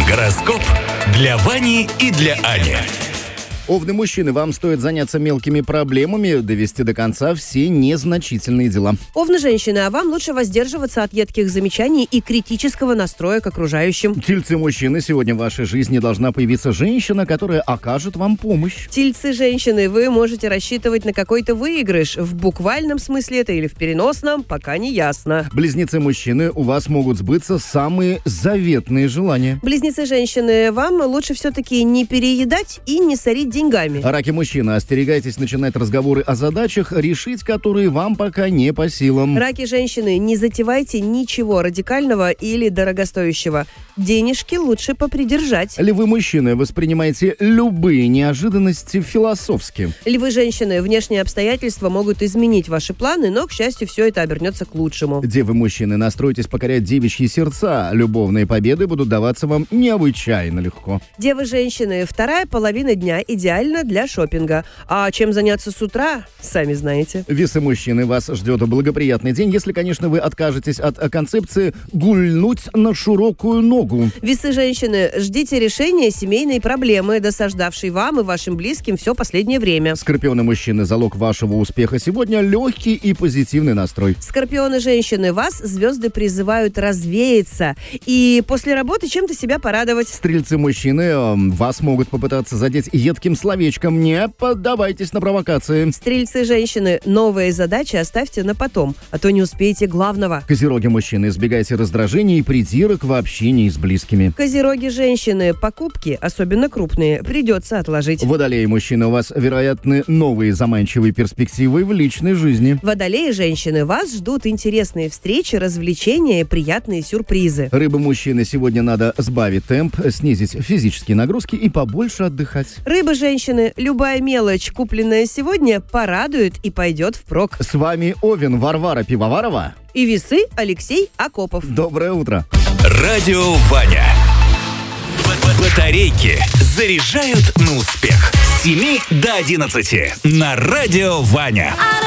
Гороскоп для Вани и для Ани. Овны мужчины, вам стоит заняться мелкими проблемами, довести до конца все незначительные дела. Овны женщины, а вам лучше воздерживаться от едких замечаний и критического настроя к окружающим. Тельцы мужчины, сегодня в вашей жизни должна появиться женщина, которая окажет вам помощь. Тельцы женщины, вы можете рассчитывать на какой-то выигрыш. В буквальном смысле это или в переносном, пока не ясно. Близнецы мужчины, у вас могут сбыться самые заветные желания. Близнецы женщины, вам лучше все-таки не переедать и не сорить деньгами. Раки мужчины, остерегайтесь начинать разговоры о задачах, решить которые вам пока не по силам. Раки женщины, не затевайте ничего радикального или дорогостоящего. Денежки лучше попридержать. Львы мужчины, воспринимайте любые неожиданности философски. Львы женщины, внешние обстоятельства могут изменить ваши планы, но, к счастью, все это обернется к лучшему. Девы мужчины, настройтесь покорять девичьи сердца. Любовные победы будут даваться вам необычайно легко. Девы женщины, вторая половина дня идеально для шопинга. А чем заняться с утра, сами знаете. Весы мужчины, вас ждет благоприятный день, если, конечно, вы откажетесь от концепции «гульнуть на широкую ногу». Весы женщины, ждите решения семейной проблемы, досаждавшей вам и вашим близким все последнее время. Скорпионы мужчины, залог вашего успеха сегодня легкий и позитивный настрой. Скорпионы женщины, вас звезды призывают развеяться и после работы чем-то себя порадовать. Стрельцы мужчины, вас могут попытаться задеть едким словечком. Не поддавайтесь на провокации. Стрельцы женщины, новые задачи оставьте на потом, а то не успеете главного. Козероги мужчины, избегайте раздражений и придирок в общении с близкими. Козероги женщины, покупки, особенно крупные, придется отложить. Водолеи мужчины, у вас, вероятны новые заманчивые перспективы в личной жизни. Водолеи женщины, вас ждут интересные встречи, развлечения и приятные сюрпризы. Рыбы мужчины, сегодня надо сбавить темп, снизить физические нагрузки и побольше отдыхать. Рыбы женщины, любая мелочь, купленная сегодня, порадует и пойдет впрок. С вами Овен Варвара Пивоварова. И весы Алексей Акопов. Доброе утро. Радио Ваня. Батарейки заряжают на успех. С 7 до 11 на Радио Ваня.